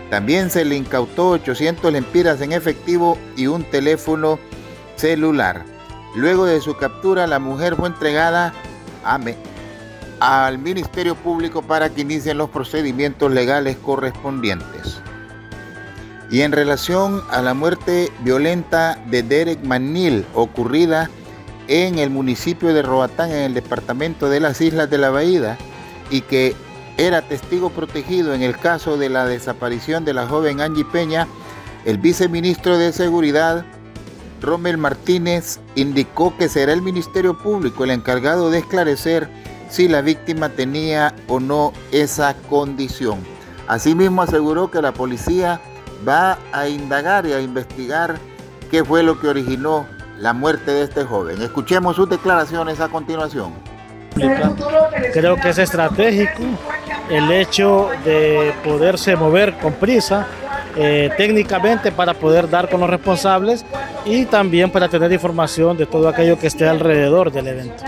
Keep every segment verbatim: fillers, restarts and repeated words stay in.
También se le incautó ochocientos lempiras en efectivo y un teléfono celular. Luego de su captura, la mujer fue entregada a me- al Ministerio Público para que inicien los procedimientos legales correspondientes. Y en relación a la muerte violenta de Derek McNeil, ocurrida en el municipio de Roatán, en el departamento de las Islas de la Bahía, y que era testigo protegido en el caso de la desaparición de la joven Angie Peña, el viceministro de Seguridad, Rommel Martínez, indicó que será el Ministerio Público el encargado de esclarecer si la víctima tenía o no esa condición. Asimismo, aseguró que la policía va a indagar y a investigar qué fue lo que originó la muerte de este joven. Escuchemos sus declaraciones a continuación. Creo que es estratégico el hecho de poderse mover con prisa eh, técnicamente para poder dar con los responsables y también para tener información de todo aquello que esté alrededor del evento.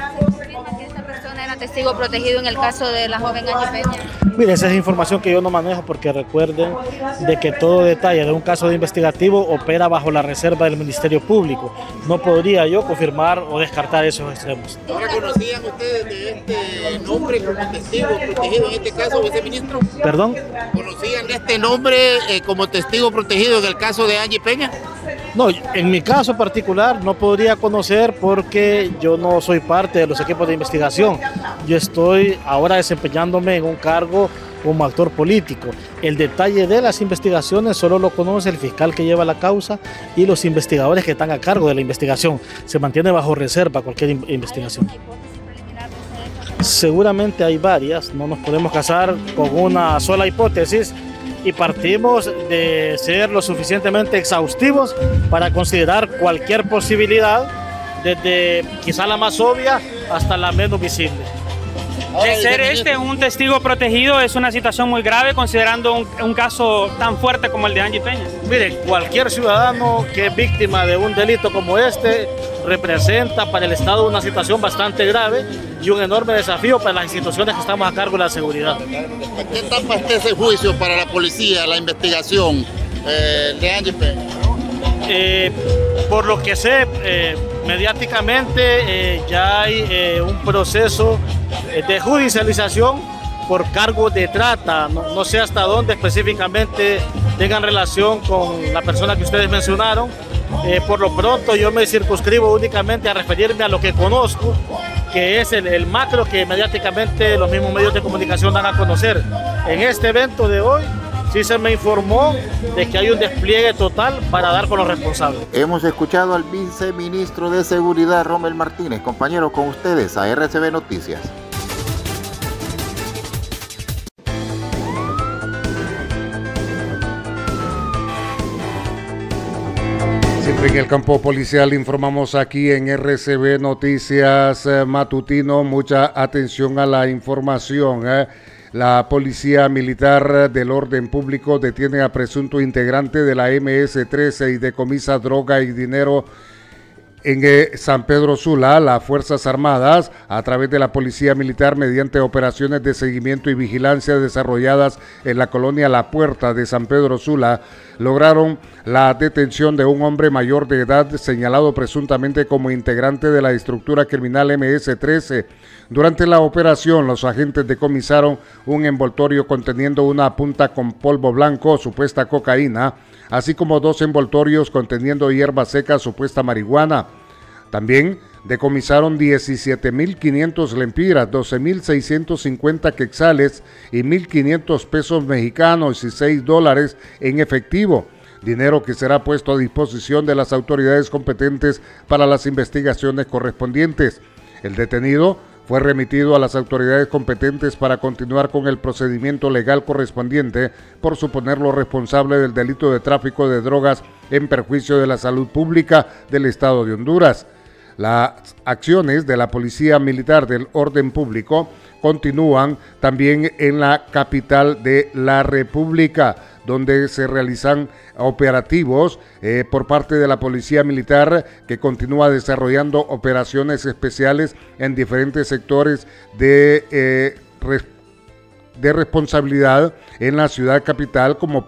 Testigo protegido en el caso de la joven Angie Peña. Mire, esa es información que yo no manejo, porque recuerden de que todo detalle de un caso de investigativo opera bajo la reserva del Ministerio Público. No podría yo confirmar o descartar esos extremos. ¿Ahora conocían ustedes de este nombre como testigo protegido en este caso, viceministro? ¿Perdón? ¿Conocían de este nombre eh, como testigo protegido en el caso de Angie Peña? No, en mi caso particular no podría conocer porque yo no soy parte de los equipos de investigación. Yo estoy ahora desempeñándome en un cargo como actor político. El detalle de las investigaciones solo lo conoce el fiscal que lleva la causa y los investigadores que están a cargo de la investigación. Se mantiene bajo reserva cualquier investigación. Seguramente hay varias, no nos podemos casar con una sola hipótesis y partimos de ser lo suficientemente exhaustivos para considerar cualquier posibilidad, desde quizá la más obvia hasta la menos visible. De ser este un testigo protegido es una situación muy grave considerando un, un caso tan fuerte como el de Angie Peña. Mire, cualquier ciudadano que es víctima de un delito como este representa para el Estado una situación bastante grave y un enorme desafío para las instituciones que estamos a cargo de la seguridad. ¿En qué etapa está ese juicio para la policía, la investigación eh, de Angie Peña? Eh, por lo que sé, eh, mediáticamente eh, ya hay eh, un proceso de judicialización por cargos de trata. No, no sé hasta dónde específicamente tengan relación con la persona que ustedes mencionaron. Eh, por lo pronto yo me circunscribo únicamente a referirme a lo que conozco, que es el, el macro que mediáticamente los mismos medios de comunicación dan a conocer. En este evento de hoy sí se me informó de que hay un despliegue total para dar con los responsables. Hemos escuchado al viceministro de Seguridad, Rommel Martínez. Compañeros, con ustedes a R C B Noticias. Siempre en el campo policial informamos aquí en R C B Noticias eh, Matutino. Mucha atención a la información. Eh. La Policía Militar del Orden Público detiene a presunto integrante de la eme ese trece y decomisa droga y dinero en eh, San Pedro Sula. Las Fuerzas Armadas, a través de la Policía Militar, mediante operaciones de seguimiento y vigilancia desarrolladas en la colonia La Puerta de San Pedro Sula, lograron la detención de un hombre mayor de edad señalado presuntamente como integrante de la estructura criminal eme ese trece. Durante la operación, los agentes decomisaron un envoltorio conteniendo una punta con polvo blanco, supuesta cocaína, así como dos envoltorios conteniendo hierba seca, supuesta marihuana. También decomisaron diecisiete mil quinientos lempiras, doce mil seiscientos cincuenta quetzales y mil quinientos pesos mexicanos y seis dólares en efectivo, dinero que será puesto a disposición de las autoridades competentes para las investigaciones correspondientes. El detenido fue remitido a las autoridades competentes para continuar con el procedimiento legal correspondiente por suponerlo responsable del delito de tráfico de drogas en perjuicio de la salud pública del Estado de Honduras. Las acciones de la Policía Militar del Orden Público continúan también en la capital de la República, donde se realizan operativos eh, por parte de la Policía Militar, que continúa desarrollando operaciones especiales en diferentes sectores de, eh, res- de responsabilidad en la ciudad capital, como